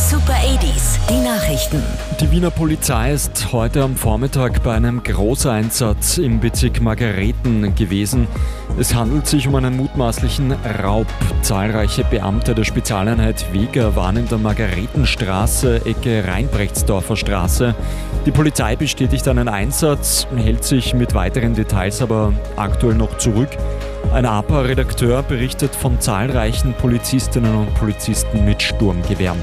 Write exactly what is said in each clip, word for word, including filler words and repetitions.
Super achtziger, die Nachrichten. Die Wiener Polizei ist heute am Vormittag bei einem Großeinsatz im Bezirk Margareten gewesen. Es handelt sich um einen mutmaßlichen Raub. Zahlreiche Beamte der Spezialeinheit Weger waren in der Margaretenstraße, Ecke Reinbrechtsdorfer Straße. Die Polizei bestätigt einen Einsatz, hält sich mit weiteren Details aber aktuell noch zurück. Ein A P A-Redakteur berichtet von zahlreichen Polizistinnen und Polizisten mit Sturmgewehren.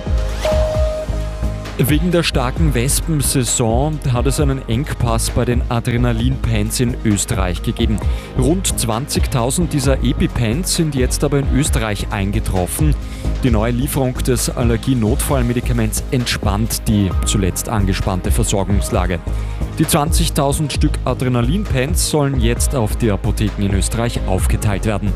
Wegen der starken Wespensaison hat es einen Engpass bei den Adrenalin-Pens in Österreich gegeben. Rund zwanzigtausend dieser EpiPens sind jetzt aber in Österreich eingetroffen. Die neue Lieferung des Allergie-Notfallmedikaments entspannt die zuletzt angespannte Versorgungslage. Die zwanzigtausend Stück Adrenalin-Pens sollen jetzt auf die Apotheken in Österreich aufgeteilt werden.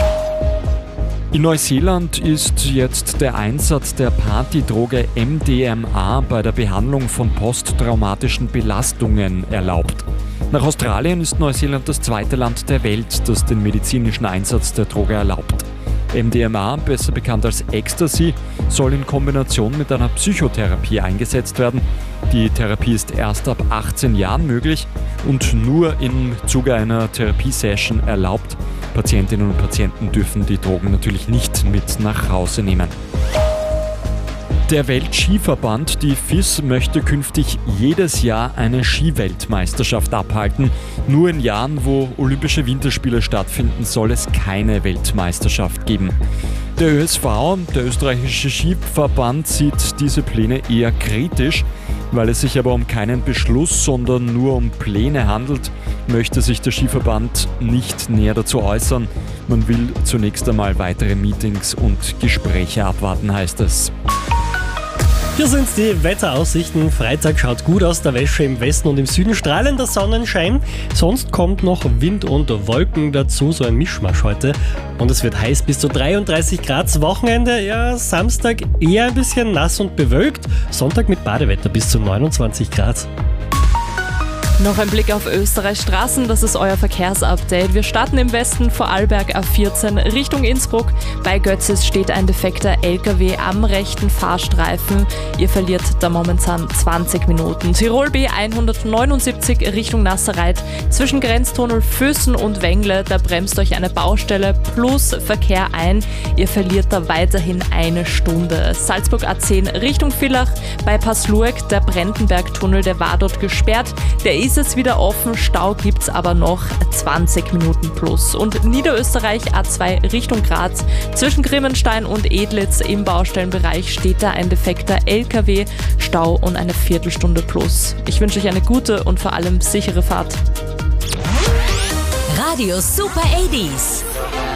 In Neuseeland ist jetzt der Einsatz der Partydroge M D M A bei der Behandlung von posttraumatischen Belastungen erlaubt. Nach Australien ist Neuseeland das zweite Land der Welt, das den medizinischen Einsatz der Droge erlaubt. M D M A, besser bekannt als Ecstasy, soll in Kombination mit einer Psychotherapie eingesetzt werden. Die Therapie ist erst ab achtzehn Jahren möglich und nur im Zuge einer Therapiesession erlaubt. Patientinnen und Patienten dürfen die Drogen natürlich nicht mit nach Hause nehmen. Der Weltskiverband, die F I S, möchte künftig jedes Jahr eine Skiweltmeisterschaft abhalten. Nur in Jahren, wo Olympische Winterspiele stattfinden, soll es keine Weltmeisterschaft geben. Der Ö S V, der österreichische Skiverband, sieht diese Pläne eher kritisch. Weil es sich aber um keinen Beschluss, sondern nur um Pläne handelt, möchte sich der Skiverband nicht näher dazu äußern. Man will zunächst einmal weitere Meetings und Gespräche abwarten, heißt es. Hier sind die Wetteraussichten. Freitag schaut gut aus, der Wäsche im Westen und im Süden strahlender Sonnenschein. Sonst kommt noch Wind und Wolken dazu, so ein Mischmasch heute. Und es wird heiß bis zu dreiunddreißig Grad. Wochenende, ja, Samstag eher ein bisschen nass und bewölkt. Sonntag mit Badewetter bis zu neunundzwanzig Grad. Noch ein Blick auf Österreichs Straßen, das ist euer Verkehrsupdate. Wir starten im Westen, Vorarlberg A vierzehn Richtung Innsbruck. Bei Götzis steht ein defekter L K W am rechten Fahrstreifen. Ihr verliert da momentan zwanzig Minuten. Tirol B hundertneunundsiebzig Richtung Nasserreit. Zwischen Grenztunnel Füssen und Wengle, da bremst euch eine Baustelle plus Verkehr ein. Ihr verliert da weiterhin eine Stunde. Salzburg A zehn Richtung Villach. Bei Passlurg, der Brentenbergtunnel, der war dort gesperrt. Der ist es wieder offen, Stau gibt's aber noch zwanzig Minuten plus. Und Niederösterreich A zwei Richtung Graz. Zwischen Grimmenstein und Edlitz im Baustellenbereich steht da ein defekter L K W, Stau und eine Viertelstunde plus. Ich wünsche euch eine gute und vor allem sichere Fahrt. Radio Super achtziger.